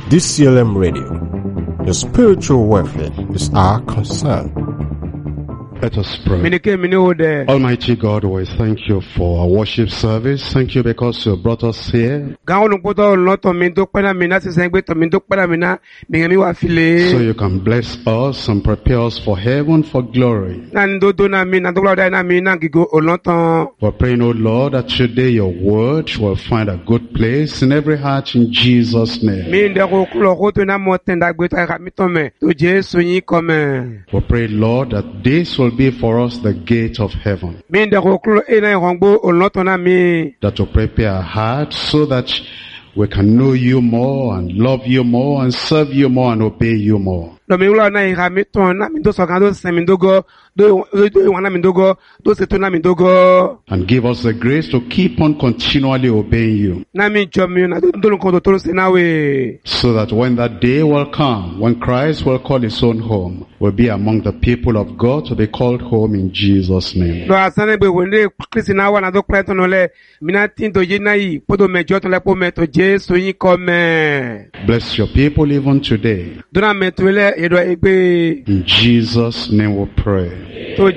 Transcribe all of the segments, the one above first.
DCLM Radio. Your spiritual welfare is our concern. Let us pray. Almighty God, we thank you for our worship service. Thank you because you brought us here. So you can bless us and prepare us for heaven, for glory. We're praying, O Lord, that today your word will find a good place in every heart in Jesus' name. We pray, Lord, that this will be for us the gate of heaven. That will prepare our hearts so that we can know you more and love you more and serve you more and obey you more. And give us the grace to keep on continually obeying you. So that when that day will come, when Christ will call his own home, we'll be among the people of God to be called home in Jesus' name. Bless your people even today. In Jesus' name we pray. We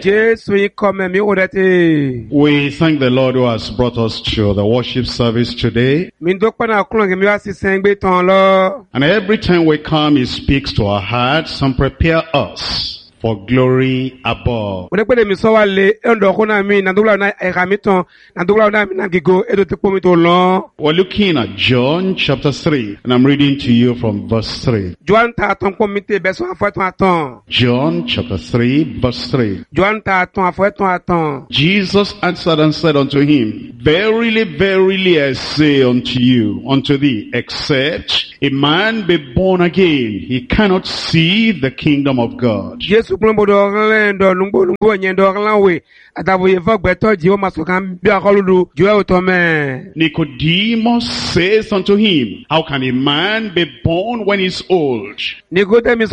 thank the Lord who has brought us to the worship service today. And every time we come, he speaks to our hearts and prepare us for glory above. We're looking at John chapter 3, and I'm reading to you from verse 3. John chapter 3, verse 3. Jesus answered and said unto him, Verily, verily, I say unto you, unto thee, except a man be born again, he cannot see the kingdom of God. Nicodemus says unto him, How can a man be born when he's old? Can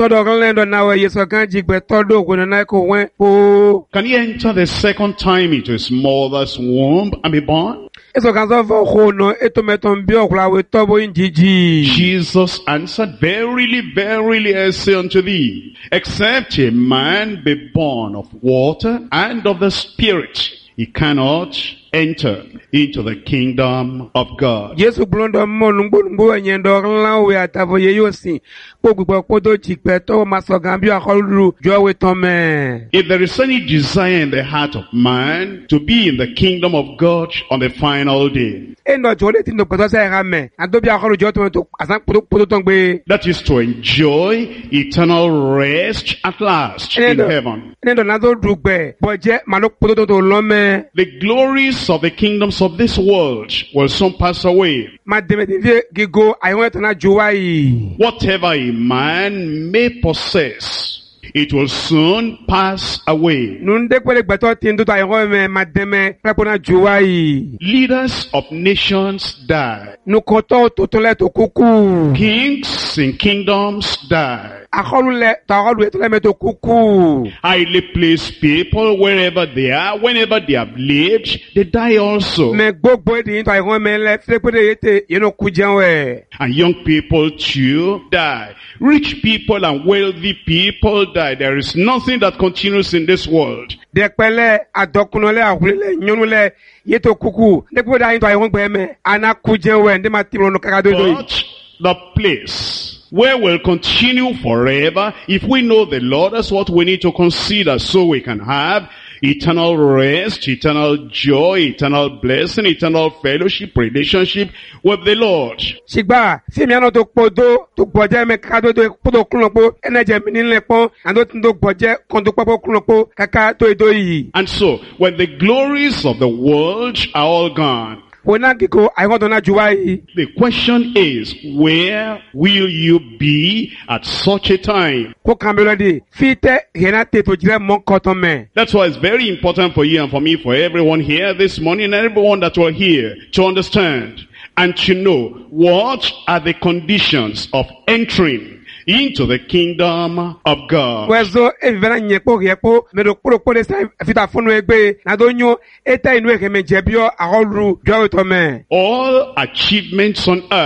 he enter the second time into his mother's womb and be born? Jesus answered, Verily, verily, I say unto thee, except a man be born of water and of the Spirit, he cannot enter into the kingdom of God. If there is any desire in the heart of man to be in the kingdom of God on the final day, that is to enjoy eternal rest at last in heaven. The glories of the kingdoms of this world will soon pass away. Whatever a man may possess, it will soon pass away. Leaders of nations die. Kings in kingdoms die. Highly placed people, wherever they are, whenever they have lived, they die also. And young people too die. Rich people and wealthy people die. There is nothing that continues in this world. But the place where we'll continue forever, if we know the Lord, that's what we need to consider, so we can have eternal rest, eternal joy, eternal blessing, eternal fellowship, relationship with the Lord. And so, when the glories of the world are all gone, the question is, where will you be at such a time? That's why it's very important for you and for me, for everyone here this morning, and everyone that will hear, to understand and to know what are the conditions of entering into the kingdom of God. All achievements on earth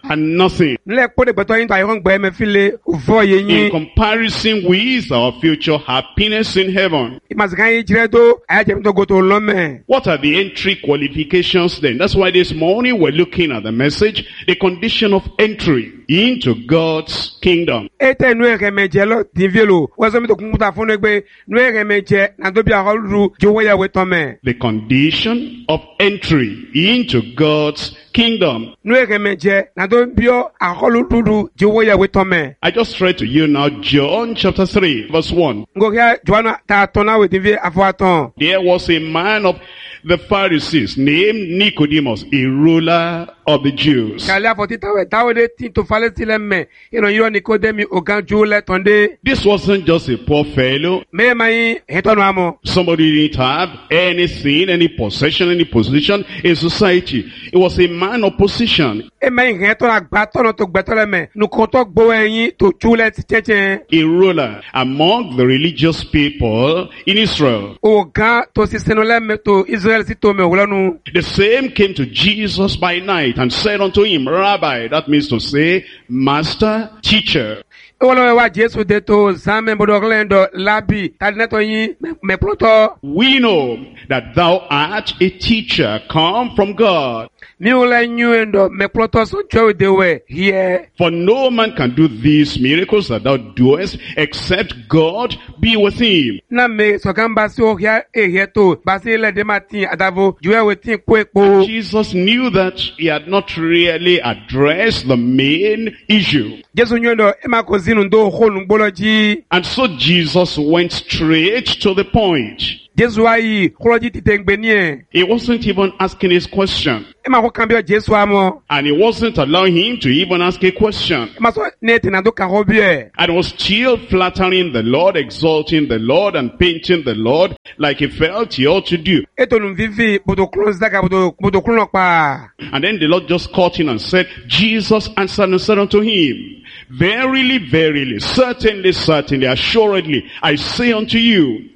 and nothing Nle kpo de gbeto yin ta yon gbe me file uvo ye in yin. comparison with our future happiness in heaven. Imazikan yi jire do aya je to go to lome. What are the entry qualifications then? That's why this morning we're looking at the message, the condition of entry into God's kingdom. Ete nu ere meje lo divelo. Wazo mi to kunta fun egbe nu ere meje na do bi aholu jowo ya we to me. The condition of entry into God's kingdom. Nu ere meje na do bi aholu dudu jowo ya we to me. I just read to you now John chapter 3 verse 1. Ngokia Joanna ta tona we divi afaton. There was a man of the Pharisees named Nicodemus, a ruler of the Jews. Kale afoti tawe de tin to fale tile me. Iro Nikodemi ogan jule tonde. This wasn't just a poor fellow. Me mai hetono amo. Somebody didn't have anything, any possession, any position in society. It was a man of position. E mai hetono agbatono to gbetole me. Nu konto gbo eyin to jule ti cheche. A ruler among the religious people in Israel. Ogan to sisenole me to Israel si to me wolanu. The same came to Jesus by night and said unto him, Rabbi, that means to say, Master, Teacher. Ewolo wa Jesu de to zame bodorlendo labi tadneto yin me ploto. We know that thou art a teacher come from God. Mi ule nyuendo me ploto so jowe dewe here. For no man can do these miracles that thou doest except God be with him. Na me so kan basi o hia to basi le de matin adavo juwe we tin ko epo. Jesus knew that he had not really addressed the main issue. Jesu nyuendo e ma ko zinu ndo honu gboloji. And so Jesus went straight to the point. Jesu ayi kholoji titengbe ni e. He wasn't even asking his question. E ma ko kambio Jesu amo. And he wasn't allowing him to even ask a question. E ma so neti na do ka hobie. And was still flattering the Lord, exalting the Lord, and painting the Lord like he felt he ought to do. E to nu vivi bodo klon zaka bodo klon pa. And then the Lord just caught him and said, Jesus answered and said unto him, Verily, verily, certainly, certainly, assuredly, I say unto you,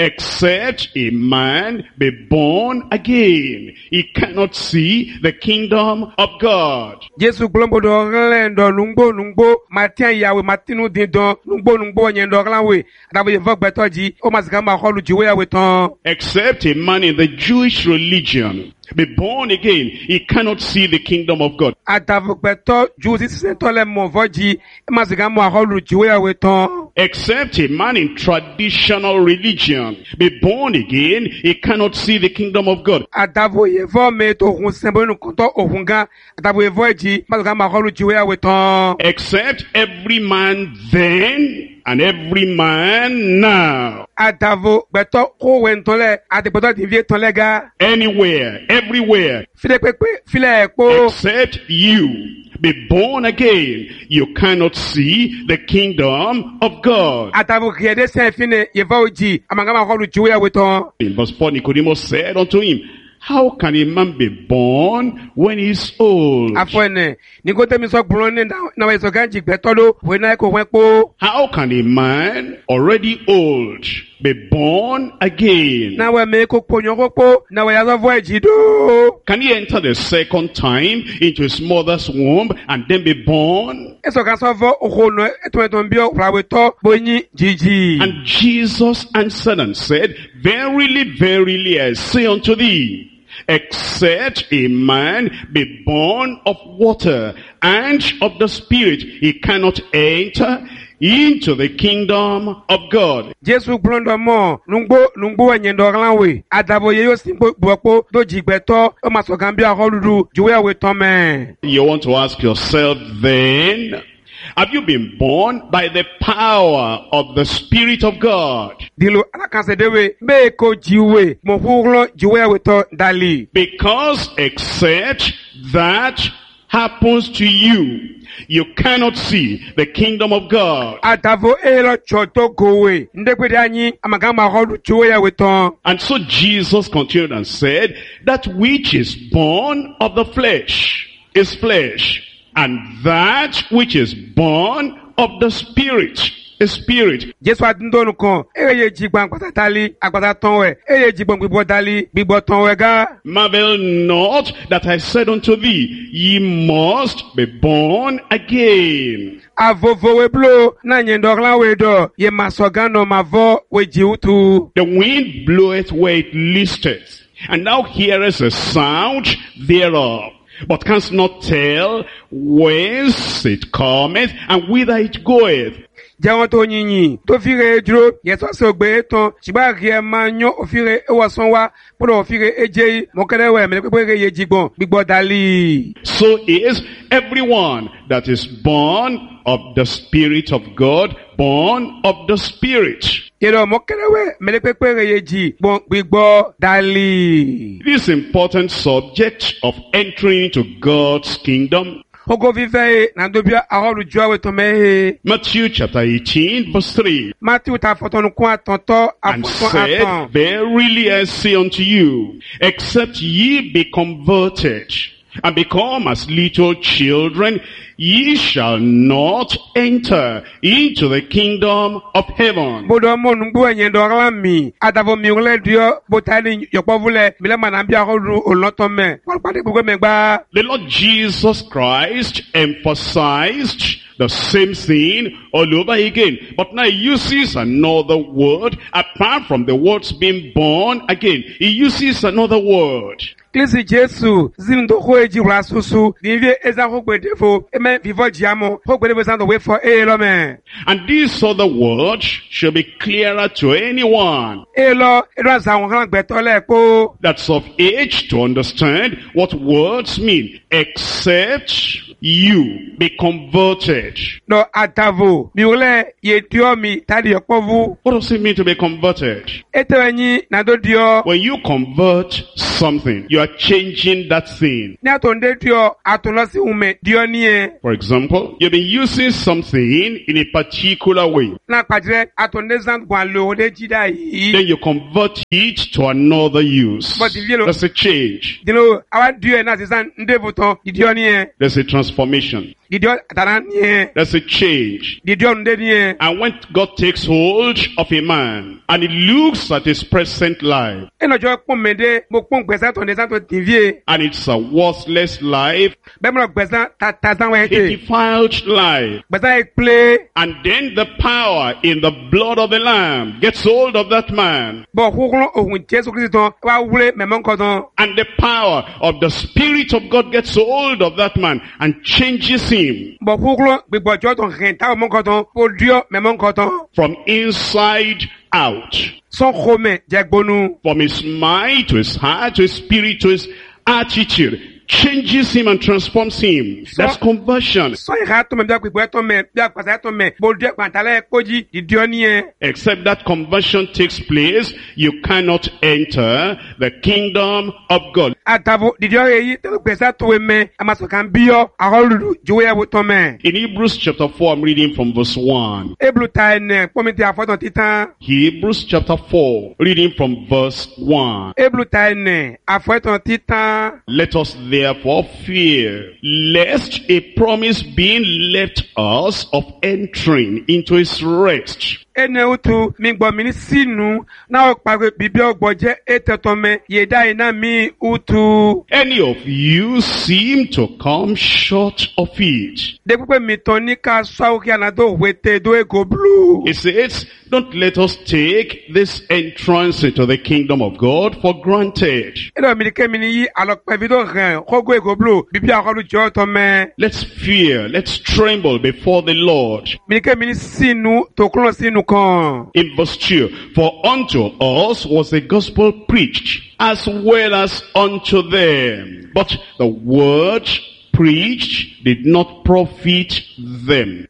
except a man be born again, he cannot see the kingdom of God. Jesu glombo do lendo nungbo matian yawe matinu dindon nungbo nyendo glanwe adabo ye vogbetoji o masika ma holu jiwe yawe ton. Except a man in the Jewish religion be born again, he cannot see the kingdom of God. Adavogbeto Jews sentole mo voji masika ma holu jiwe yawe ton. Except a man in traditional religion be born again, he cannot see the kingdom of God. Adavo ye vo me to hun sembo nu konto ohunga adabo ye voji masika ma holu jiwe yawe ton. Except every man then and every man now. Adavo beto ko wentole adegbeto divie tonlega. Anywhere, everywhere. File pepe file ekpo. Except you be born again, you cannot see the kingdom of God. Adavo kiede se fine ye voji amangama holu jiwe yawe ton. In verse 4, Nicodemus said unto him, How can a man be born when he's old? Afone Nikodemi so gboro na we so ganji gbetolo we na ko wenpo. How can a man already old be born again? Na we me ko ponyo ko na we yazo voji do. Can he enter the second time into his mother's womb and then be born? Eso ka so vo ohono eto bio prawe to bonyi jiji. And Jesus answered and said, Verily, verily, I say unto thee, except a man be born of water and of the Spirit, he cannot enter into the kingdom of God. Jesu blondo mo nungbo nyendo glanwe adabo ye yo simbo bopo do jigbeto o maso gambia holudu juwe we tome. You want to ask yourself then, have you been born by the power of the Spirit of God? Dilo alakanse dewe be ko jiwe mo hurlo juwe we to dali. Because except that happens to you, you cannot see the kingdom of God. Adavo elo choto gowe ndegbe anyi amagama holu juwe we ton. And so Jesus continued and said, that which is born of the flesh is flesh, and that which is born of the Spirit a spirit. Jesu adindonu kan eye jigban patatali agbata tonwe eye jigban gbigbo dali gbigbo tonwe ga. Marvel not that I said unto thee, ye must be born again. Avovo we blo na nyendorla we do ye masogano mavo we jiutu. The wind bloweth where it listeth, and thou hearest the sound thereof, but canst not tell whence it cometh and whither it goeth. Jẹ́wọ́n tó yìnyín tó fíre dúró yẹtọ́ sọ̀gbẹ́ tán ṣùgbọ́n àgbẹ̀ máa yán òfìrè ewọ̀sán wa kúrò òfìrè ẹjẹ́ mọ̀kẹ́rẹ́wẹ̀ mẹ́lẹ́ pépé yẹ jìgbọ̀n gbígbọ́ dalí. So is everyone that is born of the Spirit of God, born of the Spirit. Yẹ̀rọ mọ̀kẹ́rẹ́wẹ̀ mẹ́lẹ́ pépé yẹ jìgbọ̀n gbígbọ́ dalí. This important subject of entering into God's kingdom. Matthew chapter 18 verse 3. And said, verily I say unto you, except ye be converted and become as little children, ye shall not enter into the kingdom of heaven. The Lord Jesus Christ emphasized the same thing all over again, but now he uses another word apart from the words being born again. He uses another word. Klisi Jesu zindo hoeji rasusu divye eza hogbedevo eme vivo jiamo hogbedevo sando wait for elome. And this other word shall be clearer to anyone that's of age to understand what words mean, except you be converted. No atavo miule yetiomi tadi yokovu. What does it mean to be converted? Etewenyi nadodio. When you convert something, you are changing that thing. For example, you've been using something in a particular way. Then you convert it to another use. That's a change. There's a transformation. That's a change. And when God takes hold of a man and he looks at his present life, and it's a worthless life, a defiled life, and then the power in the blood of the Lamb gets hold of that man, and the power of the Spirit of God gets hold of that man and changes him from inside out, from his mind to his heart to his spirit to his attitude, changes him and transforms him. That's conversion. Except that conversion takes place, you cannot enter the kingdom of God. In Hebrews chapter 4, I'm reading from verse 1. Hebrews chapter 4, reading from verse 1. Let us therefore fear, lest a promise being left us of entering into his rest. Any of you seem to come short of it. It says, don't let us take this entrance into the kingdom of God for granted. Let's fear, let's tremble before the Lord. In verse 2, for unto us was the gospel preached, as well as unto them. But the word preached did not profit them.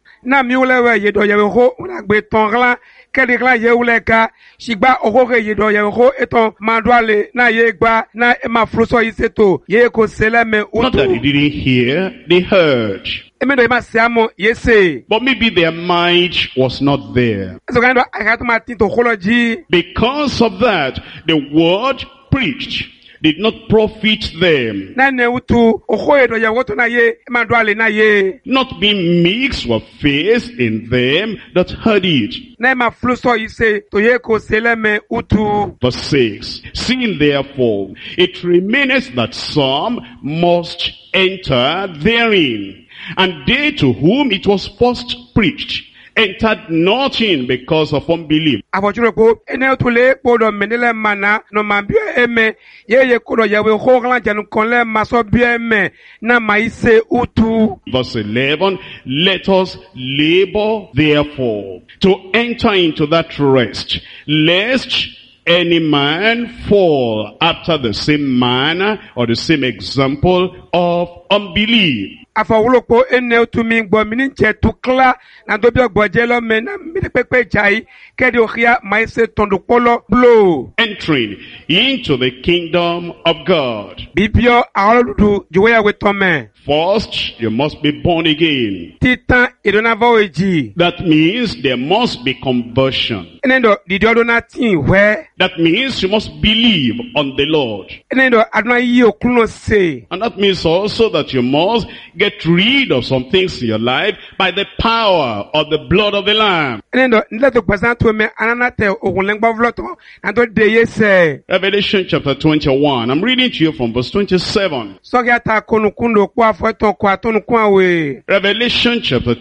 Kedigla yeuleka shigba ogoge yedo yeho eton mandwale na yegba na ema fruso yiseto yeko seleme utu. Not that they didn't hear, they heard. But maybe their mind was not there. Because of that, the word preached did not profit them, Nane utu ohoe do ya woto na ye mandwale na ye. not being mixed with faith in them that heard it. Na ma fluso ise to ye ko seleme utu. Verse 6, seeing therefore it remaineth that some must enter therein, and they to whom it was first preached entered not in because of unbelief. Abojuro ko ene utule podo menele mana no mambio eme ye kodo yawe hoglan janu konle maso bieme na maise utu. Verse 11, let us labor therefore to enter into that rest, lest any man fall after the same manner or the same example of unbelief. Afawuloko ene utumi ngbo mini nche tukla na dobi ogboje lo me na mi pepe jai kedi ohia maise tondukolo blow. Entering into the kingdom of God. Bibio awoludu juwe ya wetome. First, you must be born again. Titan idonava oji. That means there must be conversion. Enendo didiodo na tin we. That means you must believe on the Lord. Enendo aduna yi okuno se. And that means also that you must get rid of some things in your life by the power of the blood of the Lamb. Enendo nileto kwasantu me ananate ogunlengba vloto na to de yese. Revelation chapter 21. I'm reading to you from verse 27. Sogi ata konukundo kwa foto kwa tonu kwa we. Revelation chapter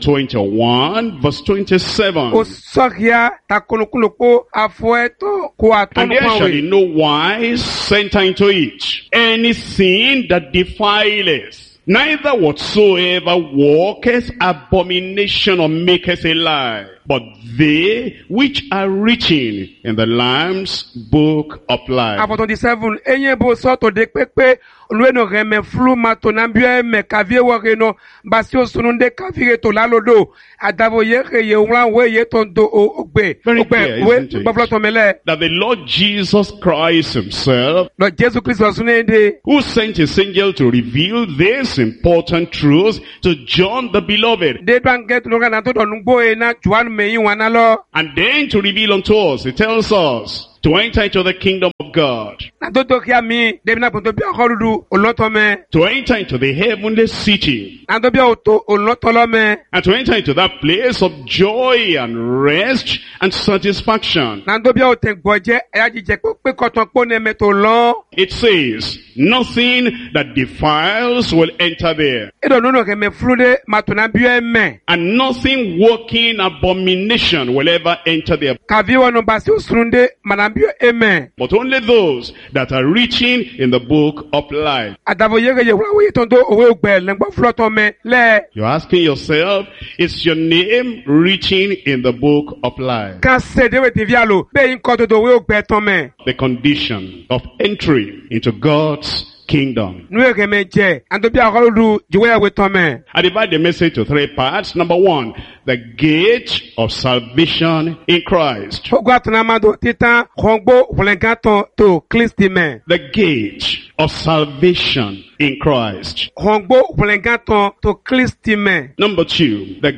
21 verse 27. O sogia ta konukundo kwa afoeto kwa And tonu there kwa shall we. in no wise enter into it anything that defileth, neither whatsoever walketh abomination or maketh a lie, but they which are written in the Lamb's book of life. Apo 27 enye bo soto de pepe lueno reme flu mato nambie me kavie wareno basio sununde kavire to lalodo adavo ye ulan we ye tondo ogbe Very clear, we isn't it? bafloto mele That the Lord Jesus Christ himself, no Jesus Christ sunende who sent his angel to reveal this important truth to John the beloved, de banget no kana to donugbo e na juan me yin wana lo and then to reveal unto us, he tells us to enter into the kingdom of God, na to kia mi de na ponto bi akoludu oloto me to enter into the heavenly city, na to bi oto oloto lo me and to enter into that place of joy and rest and satisfaction. na to bi otengboje e ajije pe koton po ne me to lo It says, nothing that defiles will enter there, e do no no ke me flude mato na bi me and nothing working abomination will ever enter there, kavi wono basi usunde manambio eme but only those that are written in the book of life. adavo yege ye wura we tondo owe ogbe lengbo floto me le You're asking yourself, is your name written in the book of life? kan se de we devialo be yin ko to do we ogbe ton me The condition of entry into God's kingdom. nu yege me je ando bi akoludu jiwe we ton me I divide the message to three parts. Number one, the gate of salvation in Christ. ogo atuna mado titan khongbo hulengaton to Kristi me The gate of salvation in Christ. khongbo hulengaton to Kristi me Number two, the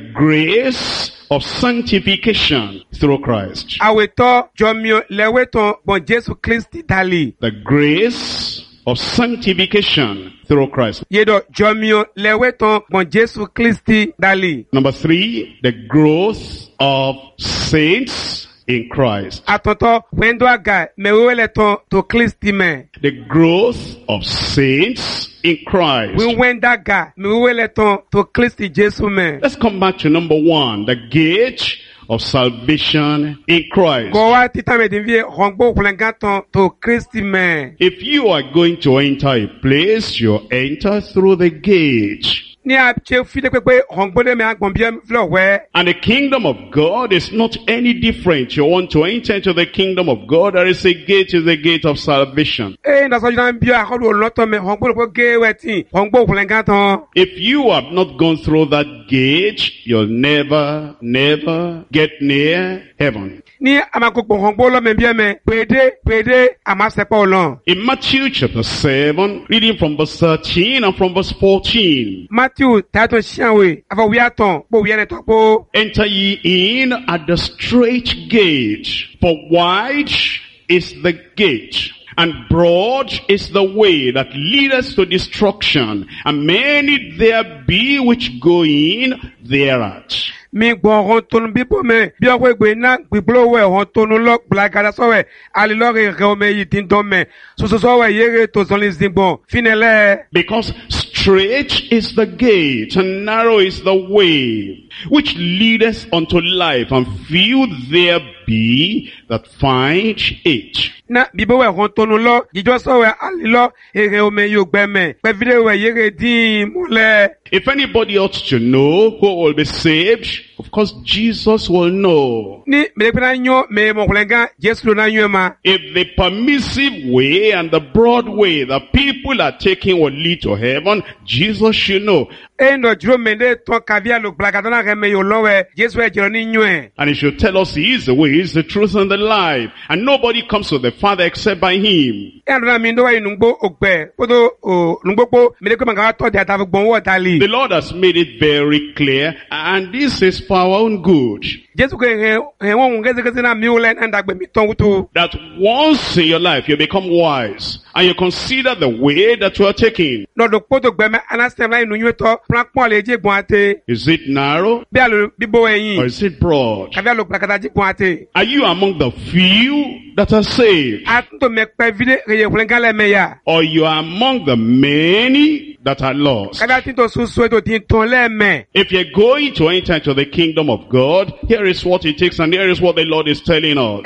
grace of sanctification through Christ. aweto jomio leweton bon Jesu Kristi dali The grace of sanctification through Christ. yedo jomio leweton bon Jesu Kristi dali Number three, the growth of saints in Christ. atonto wendo aga meweleton to Kristi me The growth of saints in Christ. we wenda ga meweleton to Kristi Jesu me Let's come back to number one, the gate of salvation in Christ. go wa titan me devie hongbo hulengaton to Kristi me If you are going to enter a place, you enter through the gate. ni a che fi de pepe hongbo de me agbon bi flo we And the kingdom of God is not any different. You want to enter into the kingdom of God, there is a gate, is the gate of salvation. na so jina bi akolu oloto me hongbo lo ge wetin hongbo hulengaton If you have not gone through that gate, you'll never get near heaven. ni amakoko hongbo lo me bi me pede amasepo olon In Matthew chapter 7, reading from verse 13 and from verse 14. Matthew tato shianwe afa wiaton bo wiene to po Enter ye in at the straight gate, for wide is the gate, And broad is the way that leadeth to destruction, and many there be which go in thereat. mi gbọ́ ọ̀hún tónú bíbó mẹ́ bí ọkọ̀ ìgbé iná gbígbólówó ẹ̀hún tónú lọ gbàgàdà sọ́wẹ̀ alilọ́rẹ̀ rẹ̀ ọmọ èyí tí ń dán mẹ́ soso sọ́wẹ̀ yẹ́rẹ́ tó sọ́lé zigbọ̀n fínẹ́lẹ́. Because straight is the gate, and narrow is the way, which leadeth unto life, and few there be that find it. Na bíbó ẹ̀hún tónú lọ jíjọ́ sọ́wẹ̀ alilọ́ èrè ọmọ èyí ògbẹ́mẹ̀ pẹ̀fídẹ́wẹ̀ yẹ́rẹ́ dín múlẹ̀. If anybody ought to know who will be saved, of course Jesus will know. Ni mẹ́lẹ́pẹ́ náà yọ mẹ́mọ̀kùnlẹ́gá Jésù ló náà yọ ma. If the permissive way and the broad way that people are taking will lead to heaven, Jesus should know. And he should tell us he is the way, he is the truth and the life. And nobody comes to the Father except by him. The Lord has made it very clear, and this is for our own good. That once in your life you become wise, and you consider the way that you are taking. Is it narrow? Or is it broad? Are you among the few that are saved? Or you are among the many that are lost? If you're going to enter into the kingdom of God, here is what it takes, and here is what the Lord is telling us.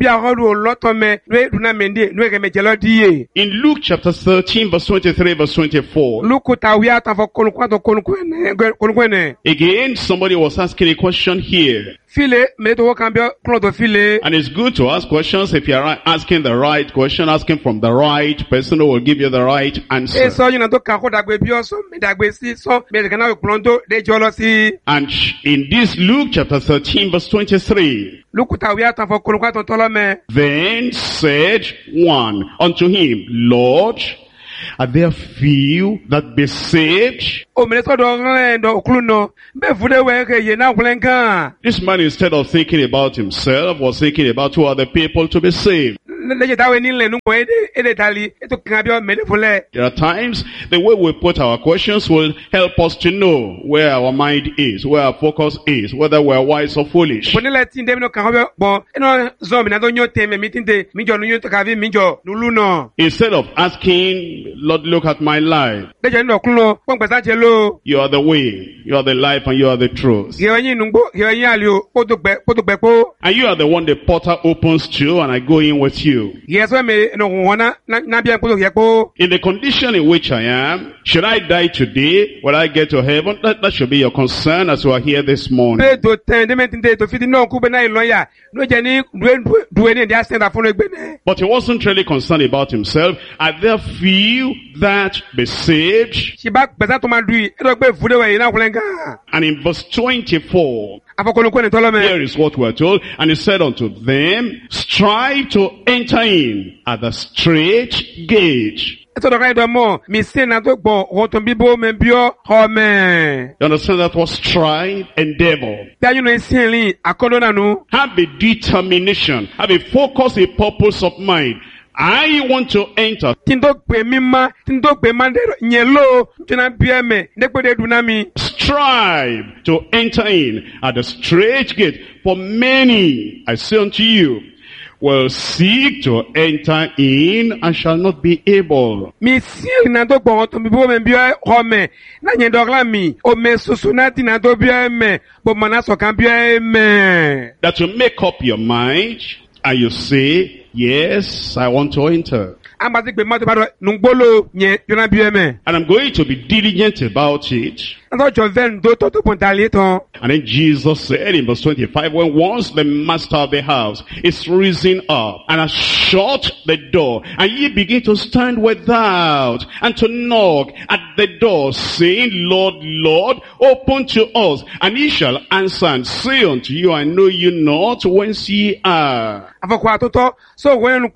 In Luke chapter 13, verse 23, verse 24. Again, somebody was asking a question here. And it's good to ask questions. If you're asking the right question, asking from the right person who will give you the right answer. And in this Luke chapter 13, verse 23. Then said one unto him, Lord, are there few that be saved? This man, instead of thinking about himself, was thinking about who are the people to be saved. There are times the way we put our questions will help us to know where our mind is, where our focus is, whether we're wise or foolish. Instead of asking, Lord, look at my life. You are the way, you are the life, and you are the truth. And you are the one the potter opens to, and I go in with you. In the condition in which I am, should I die today? Will I get to heaven? That should be your concern as we are here this morning. But he wasn't really concerned about himself. Are there few that be saved? And in verse 24, here is what we are told. And he said unto them, strive to enter in at the straight gate. You understand that was strive, endeavor. Have a determination, have a focus, a purpose of mind. I want to enter. Strive to enter in at the straight gate. For many, I say unto you, will seek to enter in and shall not be able. That you make up your mind and you say, yes, I want to enter. And I'm going to be diligent about it. And then Jesus said in verse 25, when once the master of the house is risen up and has shut the door, and ye begin to stand without and to knock at the door, saying, Lord, Lord, open to us. And he shall answer and say unto you, I know you not whence ye are. So when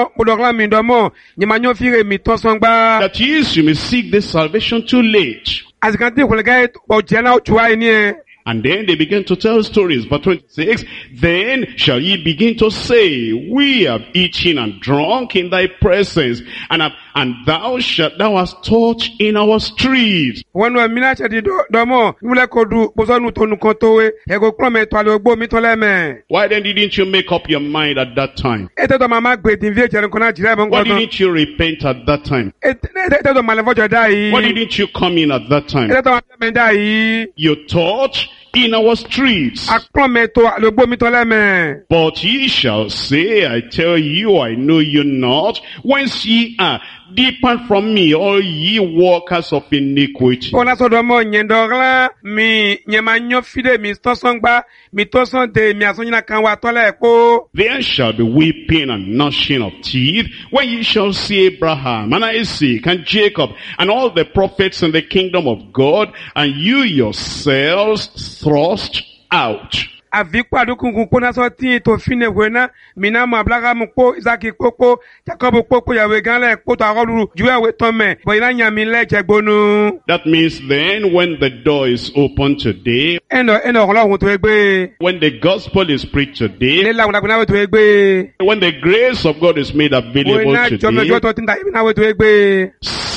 that is, you may seek this salvation too late. Azikanti kulega ojana ochuwa ini. And then they began to tell stories. Verse 26, then shall ye begin to say, we have eaten and drunk in thy presence, and thou hast taught in our streets. Wanu amina chadi domo, mule kodu bozonu tonu kontowe, ego klome twale ogbo mitoleme. Why then didn't you make up your mind at that time? Ete do mama gbe dinvie chere kona jire bon Why kodo. didn't you repent at that time? Ete do malevo jodai. Why didn't you come in at that time? Ete do mendai. You taught in our streets. Aklome to ogbo mitoleme. But ye shall say, I tell you, I know you not. Whence ye are, depart from me, all ye workers of iniquity. Ona sodomo nyendogla mi nyemanyo fide mi stosongba mi tosonde mi asonyina kanwa tole ko. There shall be weeping and gnashing of teeth when ye shall see Abraham and Isaac and Jacob and all the prophets in the kingdom of God, and you yourselves thrust out. Avikwa dukungu kuna soti to fine wena mina mablaga mukpo Isaki kpokpo Jacob kpokpo yawe ganle kpoto agoluru juwe we tome boyina nyami le jegbonu. That means then when the door is open today, Eno Ọlọ́run to egbe. when the gospel is preached today, Le la kuna to egbe. when the grace of God is made available Wena jome jo today, to tinda ibina we to egbe.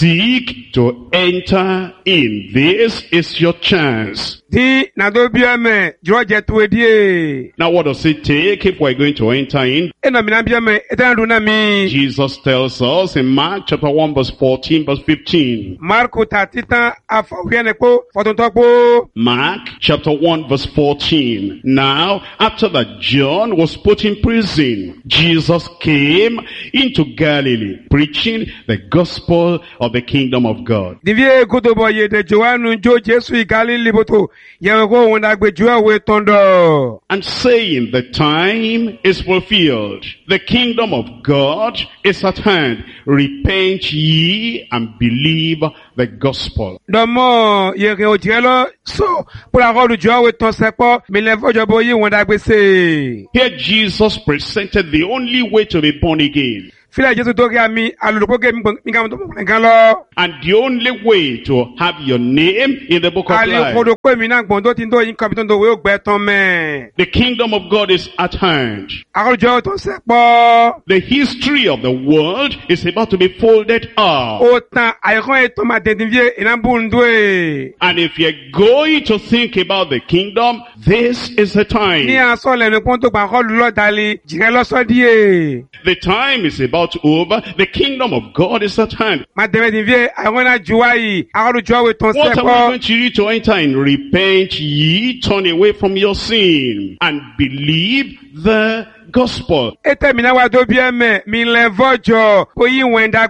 seek to enter in. This is your chance. Di na do biame joje to edie. Now what does it take if we're going to enter in? Eno mina biame etandu na mi. Jesus tells us in Mark chapter 1 verse 14 verse 15. Marko tatita afawiene ko fotontokpo. Mark chapter 1 verse 14. Now, after that John was put in prison, Jesus came into Galilee, preaching the gospel of the kingdom of God. Divie kutobo ye de Joanu jo Jesu igali liboto. Yego wona gbe juwe tondo. And saying, the time is fulfilled. The kingdom of God is at hand. Repent ye and believe the gospel. Domo yege ojelo so pula godu juwe ton sepo mi le fojobo yi wona gbe se. Here Jesus presented the only way to be born again. Fila Jesu to ga mi aluluko ge mi ga mo to kan lo. And the only way to have your name in the book of Ale life. kodo pe mi na gbondo tin do yin kan to do we ogbe ton me. The kingdom of God is at hand. Akolu juwe ton sepo. The history of the world is about to be folded up. O tan ayekon e to ma de divie inambu ndwe. And if you're going to think about the kingdom, this is the Ni time. aso le ni pon to gba kolu lo dali jire lo so die. The time is about over. The kingdom of God is at hand. Ma deme divie ayekon juwa yi akolu juwe ton What are we sepo. going to do to enter in? Repent ye, turn away from your sin, and believe the gospel. Ete mina wa do bieme mi le vojo oyi wenda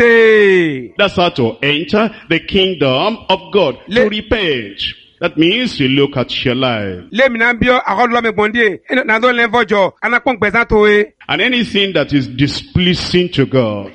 gbese. That's how to enter the kingdom of God. To Le- repent. That means you look at your life. Le mina bio akolu me gbondie na do le vojo anapon gbesa to e. And anything that is displeasing to God.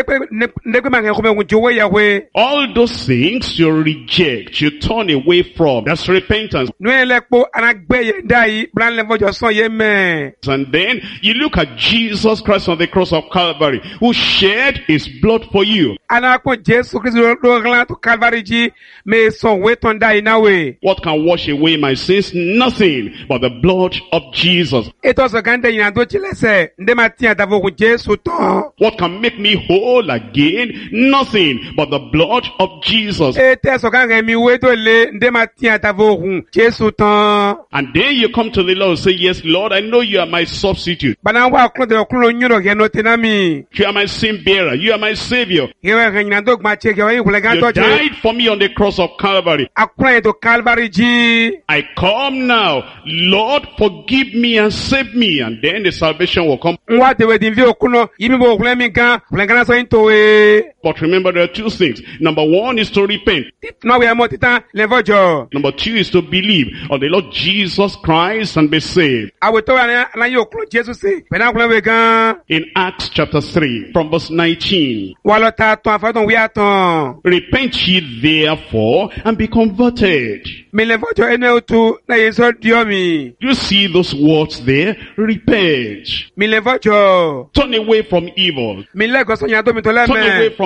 Ndekwe ma ngekho me juwe yawe. All those things you reject, you turn away from. That's repentance. Nwe le po anagbe ye dai blan le vojo son ye me. And then you look at Jesus Christ on the cross of Calvary, who shed his blood for you. Anakon Jesu Christ do glan to Calvary ji me son we ton dai na we. What can wash away my sins? Nothing but the blood of Jesus. Eto so gande yin do chilese nde ma ti adavo kun Jesu ton. What can make me whole again? Nothing but the blood of Jesus. Ete so gande mi we do le nde ma ti adavo kun Jesu ton. And then you come to the Lord and say, yes, Lord, I know you are my substitute. Bana wa klo de klo nyuro ge no tenami. You are my sin bearer. You are my savior. Yewe ge yin do gma che ge we kule gan You to che. died for me on the cross of Calvary. Akran to Calvary ji. I come now. Lord, forgive me and save me. And then the salvation will come. Nwa de we din vi okuno yimi bo kule mi kan kule gan so into we. But remember, there are two things. Number one is to repent. No we mo titan le vojo. Number two is to believe on the Lord Jesus Christ and be saved. Awe to na yo klo Jesu se. Bena kule we gan. In Acts chapter 3, from verse 19. Wa lo ta ton afaton wi aton. Repent ye therefore and be converted. Mi le vojo ene otu na yeso dio mi. You see those words there? Repent. Mi le vojo. Turn away from evil. Mi le go so yan do mi to le Turn away me. from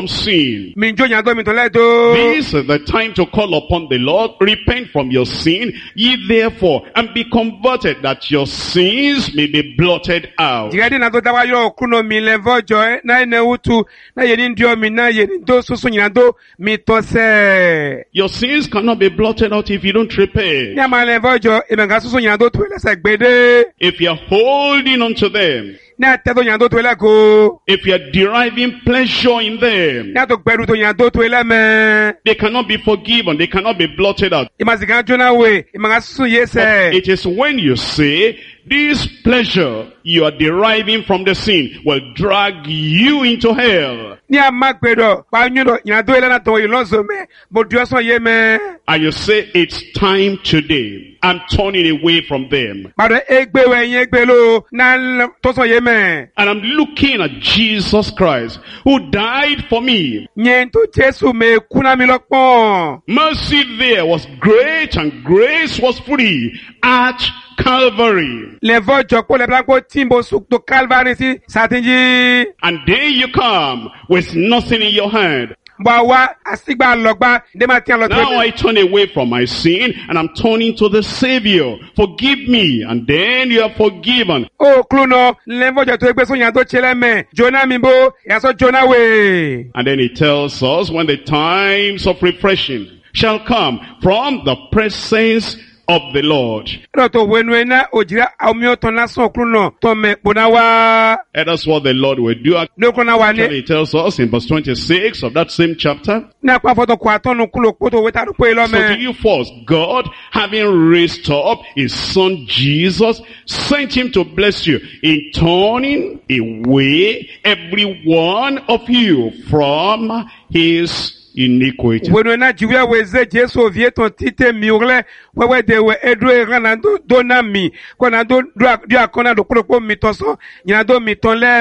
sin. Mi jo nyando mi to le do. This is the time to call upon the Lord. Repent from your sin, ye therefore, and be converted, that your sins may be blotted out. Jigadi na do dawa yo kuno mi le vojo na ene utu na yeni ndio mi na yeni do susu nyando mi to se. Your sins cannot be blotted out if you don't repent. Ni ama le vojo e menga susu nyando to le se gbede. If you are holding on to them, Na te do nyando to le ko. if you are deriving pleasure in them, Na to gberu to nyando to le me. they cannot be forgiven, they cannot be blotted out. Imazika jona we imanga susu yese. It is when you say, this pleasure you are deriving from the sin will drag you into hell. Ni ama gbedo pa nyudo nyando ele na to ilozo me. Bo dio so ye me. And you say, it's time today. I'm turning away from them. Bado egbe we yen egbe lo na to so ye me. And I'm looking at Jesus Christ, who died for me. Nyen to Jesu me kuna mi lokpon. Mercy there was great and grace was free at Calvary. Le vojo ko le blanco timbo suk to Calvary si satinji. And there you come with nothing in your hand. Bawa asigba logba de ma ti an lo Now I turn away from my sin and I'm turning to the Savior. Forgive me, and then you are forgiven. O kluno le vojo to egbe so yan to chele me. Jonah mi bo ya so Jonah we. And then he tells us when the times of refreshing shall come from the presence of the Lord. Ro to wenwena ojira awmi oton lasan kluno to me bonawa. And that's what the Lord will do. No kuna wa Actually, ni he tells us in verse 26 of that same chapter. na kwa foto kwa tonu kulo poto we ta do pe lo So do me. you first, God, having raised up his son Jesus, sent him to bless you in turning away every one of you from his iniquity. Wenwena jiwe weze Jesu vie ton tite miurle wewe de we edro erana do na mi kwa na do akona do kulo mi ton so nyina do mi ton le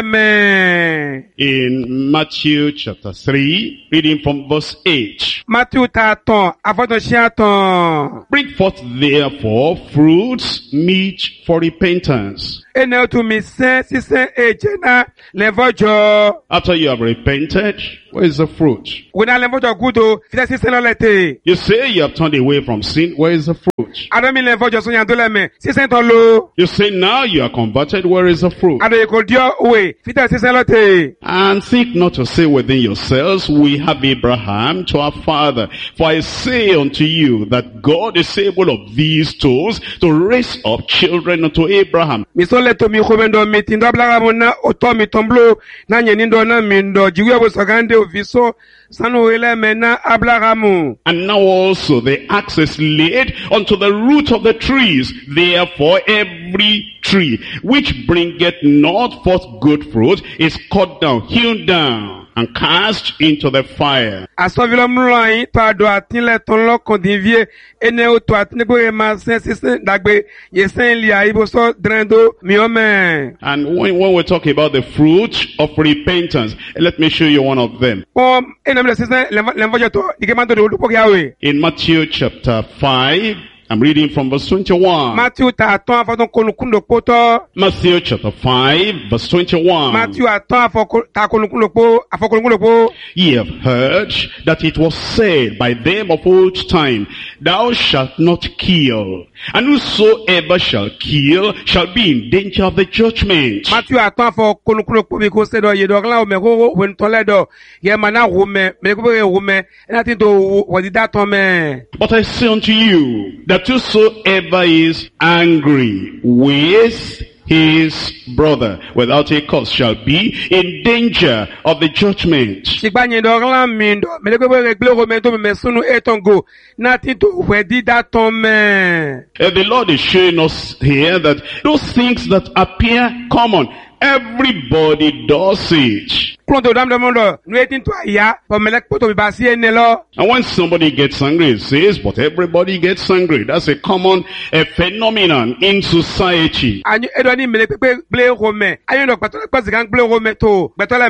me. In Matthew chapter 3, reading from verse 8. Matthew ta ton avoton chiaton. Bring forth therefore fruits meet for repentance. Ene tu mi sen si sen ejena le vojo. After you have repented, where is the fruit? Wena le vojo gudo fite si sen lo lete. You say you have turned away from sin, where is the fruit? Ado mi le vojo so yan do le me si sen ton lo. You say now you are converted, where is the fruit? Ado ye ko dio we fite si sen lo te. And think not to say within yourselves, we have Abraham to our father. For I say unto you that God is able of these stones to raise up children unto Abraham. Mi so le to mi khomendo mi tindo blaga mona oto mi tomblo na nyenindo na mindo jiwe bo sogande oviso sanu ele mena ablagamu. And now also the axe is laid unto the root of the trees. Therefore every tree which bringeth not forth good fruit is cut down, hewn down, and cast into the fire. Asovilo mlo yin to ado atinle ton lo kondivie ene o to atinegbe ma sen sisen dagbe ye sen li aibo so drendo mi ome. And when we talk about the fruit of repentance, let me show you one of them. O ene mle sisen le vojo to dige mando de olupo yawe. In Matthew chapter 5, I'm reading from verse 21. Matthew ta ton afoton kolukundo poto. Matthew chapter 5, verse 21. Matthew aton afoko ta kolukundo po afokolukundo po. Ye have heard that it was said by them of old time, thou shalt not kill. And whosoever shall kill shall be in danger of the judgment. Matthew aton afokolukundo po mi ko se do ye do gla o me ko wen to le do ye mana rume me ko be rume na tin do wodi da ton me. But I say unto you, that whosoever is angry with his brother without a cause shall be in danger of the judgment. Sigbanyi do gla mi do me le ko be regle rume to me sunu etongo na tin do wodi da ton me. The Lord is showing us here that those things that appear common, everybody does it. Klonto dam de mondo nu etin to aya po me le poto bi ba si ene lo. And when somebody gets angry, it says, but everybody gets angry. That's a common phenomenon in society. Anyu edo ni me le pepe ble rume ayo do pato le pas gang ble rume to betole me.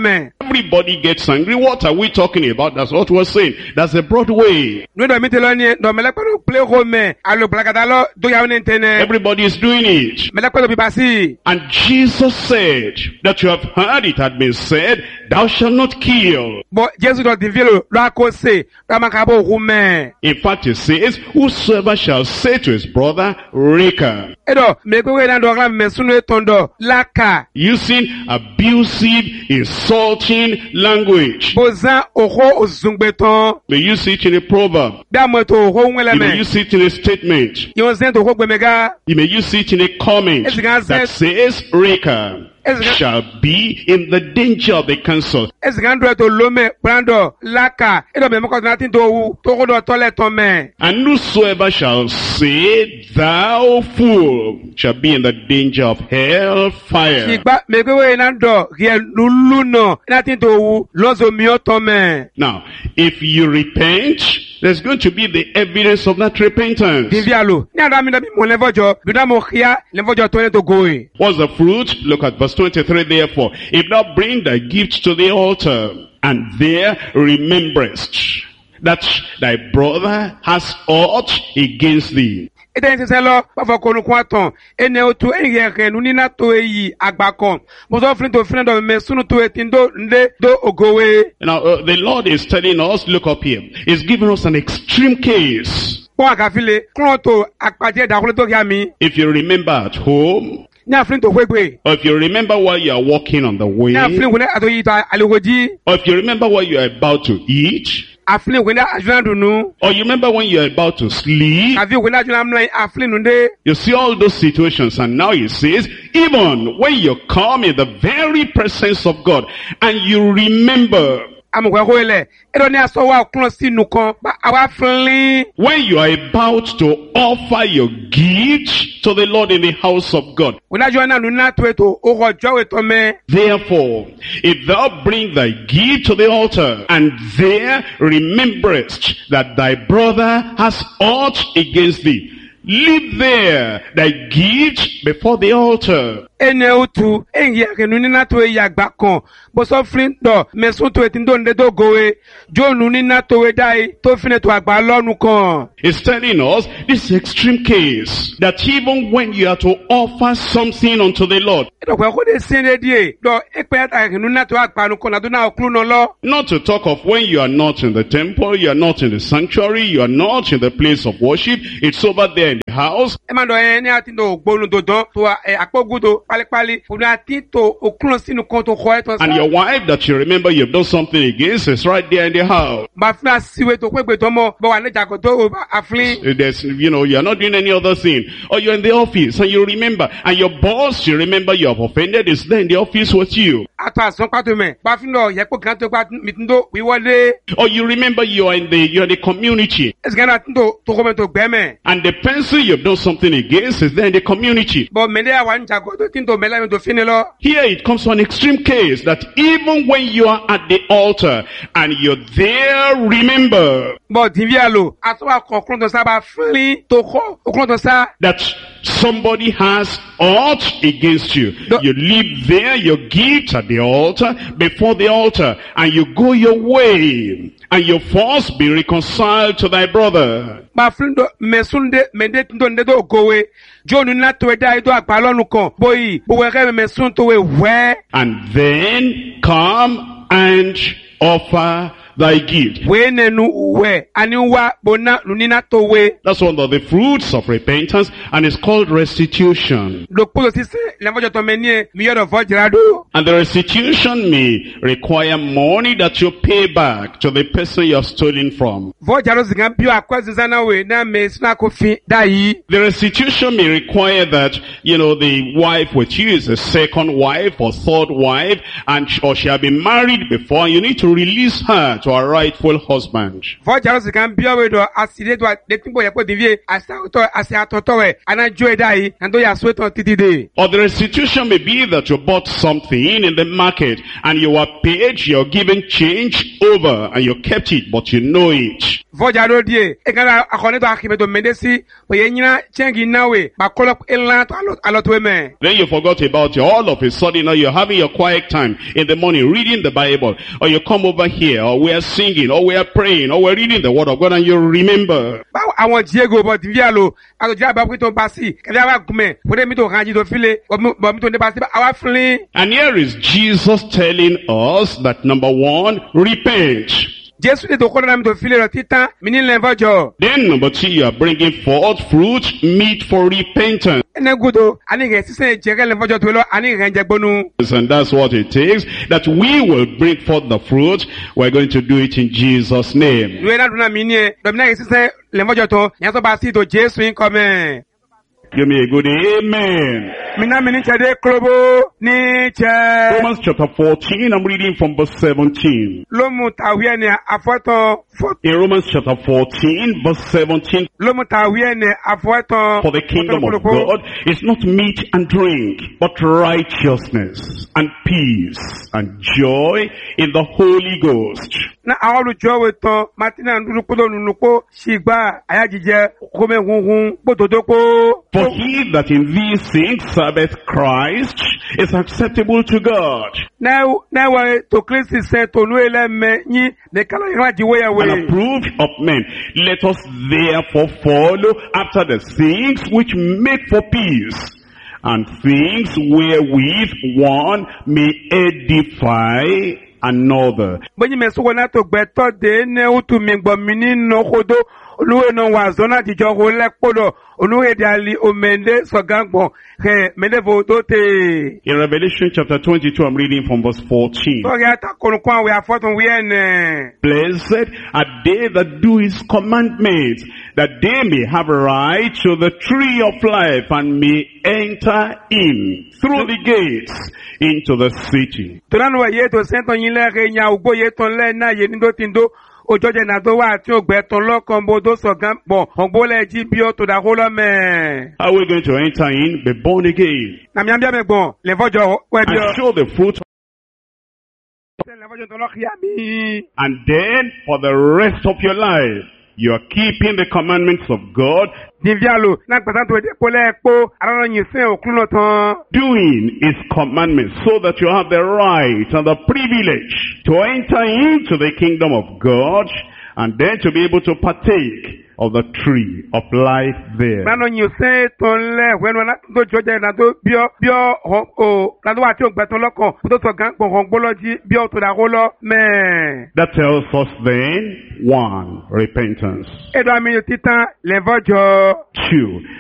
everybody gets angry. What are we talking about? That's what we're saying. That's the broad way. Everybody Everybody is doing it. And Jesus said that you have heard it had been said, thou shalt not kill. In fact, it says, whosoever shall say to his brother, Reka, using abusive, insulting language. You may use it in a proverb. You may use it in a statement. You may use it in a comment that says, Reka shall be in the danger of the council. And whosoever shall say, thou fool, shall be in the danger of hell fire. Now, if you repent, there's going to be the evidence of that repentance. What's the fruit? Look at verse 23. Therefore, if thou bring thy gift to the altar, and there rememberest that thy brother has aught against thee. Now, the Lord is telling us, look up here, He's giving us an extreme case. If you remember at home, or if you remember while you are walking on the way, or if you remember what you are about to eat, or you remember when you are about to sleep, you see all those situations. And now He says, even when you come in the very presence of God and you remember, when you are about to offer your gift to the Lord in the house of God. Therefore, if thou bring thy gift to the altar, and there rememberest that thy brother has aught against thee, leave there thy gift before the altar. It's telling us this extreme case that even when you are to offer something unto the Lord, not to talk of when you are not in the temple, you are not in the sanctuary, you are not in the place of worship, it's over there in the house. And your wife that you remember you've done something against is right there in the house. There's, you're not doing any other thing. Or you're in the office and you remember, and your boss, you remember you have offended, is there in the office with you. Or you remember you're in the community, and the person you've done something against is there in the community. Here it comes to an extreme case that even when you are at the altar and you're there, remember that somebody has aught against you. You leave there your gift at the altar, before the altar, and you go your way, and you first be reconciled to thy brother. And then come and offer thy gift. That's one of the fruits of repentance, and it's called restitution. And the restitution may require money that you pay back to the person you have stolen from. The restitution may require that, the wife with you is a second wife or third wife, or she has been married before, and you need to release her to her rightful husband. Or the restitution may be that you bought something in the market and you were paid, you're given change over and you kept it, but you know it. Voja do die. Ekana akone to akime to mendesi. Oye nyina chengi nawe. Bakolop elan to alot weme. Then you forgot about it. All of a sudden now you're having your quiet time in the morning, reading the Bible. Or you come over here, or we are singing, or we are praying, or we're reading the Word of God, and you remember. I want Diego, but Vialo. I don't have to Basi. Put me to Rangi to Philly, or to the Basi, our flee. And here is Jesus telling us that number one, repent. Jesus to call them to Philly, Tita, meaning Levajo. Then number two, you are bringing forth fruit, meat for repentance. And I think it's say Jerry Levajo to any Ranjabonu. And that's what it takes, that we will bring forth the fruit. We're going to do it in Jesus' name. We are not meaning, the next say Levajo to Yasabasi to Jesus in common. Give me a good amen. Romans chapter 14, I'm reading from verse 17. In Romans chapter 14, verse 17. For the kingdom of God is not meat and drink, but righteousness and peace and joy in the Holy Ghost. For he that in these things serveth Christ is acceptable to God, and approved of men. Let us therefore follow after the things which make for peace, and things wherewith one may edify another. In Revelation chapter 22, I'm reading from verse 14. Blessed are they that do his commandments, that they may have right to the tree of life and may enter in through the gates into the city. How are we going to enter in? Be born again. And show the fruit. And then for the rest of your life, you are keeping the commandments of God, doing his commandments, so that you have the right and the privilege to enter into the kingdom of God, and then to be able to partake of the tree of life there. That tells us then, 1, repentance. 2,